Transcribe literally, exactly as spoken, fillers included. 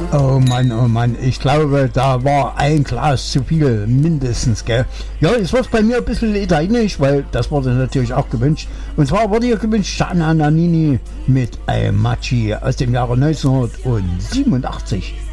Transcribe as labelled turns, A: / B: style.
A: Oh Mann, oh Mann, ich glaube, da war ein Glas zu viel, mindestens, gell? Ja, es wird bei mir ein bisschen italienisch, weil das wurde natürlich auch gewünscht. Und zwar wurde hier gewünscht Gianna Nannini mit einem Machi aus dem Jahre neunzehnhundertsiebenundachtzig.